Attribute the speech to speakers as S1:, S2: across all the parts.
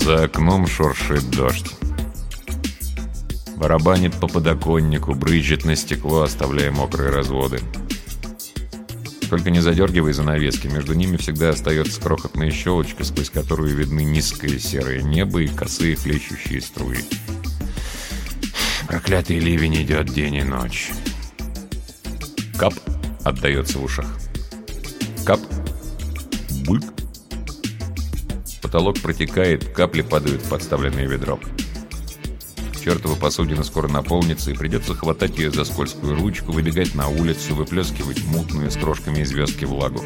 S1: За окном шуршит дождь. Барабанит по подоконнику, брызжет на стекло, оставляя мокрые разводы. Только не задергивай занавески, между ними всегда остается крохотная щелочка, сквозь которую видны низкое серое небо и косые хлещущие струи. Проклятый ливень идет день и ночь. Кап отдается в ушах. Кап. Бульк. Потолок протекает, капли падают в подставленное ведро. Чертова посудина скоро наполнится, и придется хватать ее за скользкую ручку, выбегать на улицу, выплескивать мутную с крошками и звездки влагу.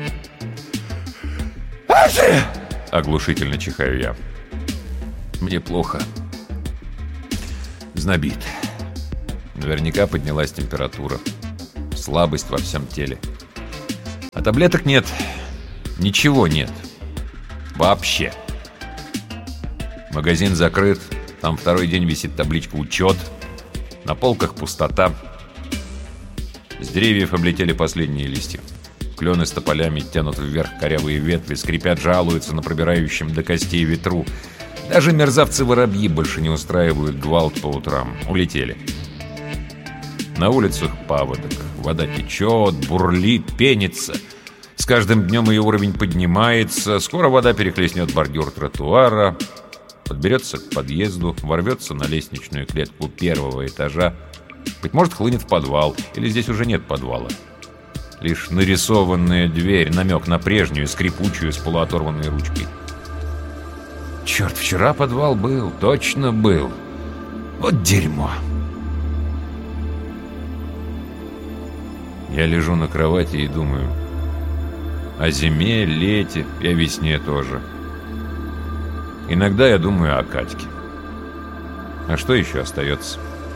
S1: Оглушительно чихаю я. Мне плохо. Знобит. Наверняка поднялась температура. Слабость во всем теле. А таблеток нет. Ничего нет. Вообще. Магазин закрыт. Там второй день висит табличка «Учет». На полках пустота. С деревьев облетели последние листья. Клены с тополями тянут вверх корявые ветви, скрипят, жалуются на пробирающем до костей ветру. Даже мерзавцы-воробьи больше не устраивают гвалт по утрам. Улетели. На улицах паводок. Вода течет, бурлит, пенится. С каждым днем ее уровень поднимается. Скоро вода перехлестнет бордюр тротуара, подберется к подъезду, ворвется на лестничную клетку первого этажа. Быть может, хлынет в подвал, или здесь уже нет подвала. Лишь нарисованная дверь, намек на прежнюю, скрипучую, с полуоторванной ручкой. Черт, вчера подвал был, точно был. Вот дерьмо. Я лежу на кровати и думаю о зиме, лете и о весне тоже. Иногда я думаю о Катьке. А что еще остается?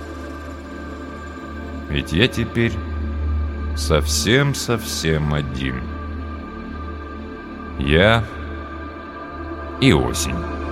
S1: Ведь я теперь совсем-совсем один. Я и осень.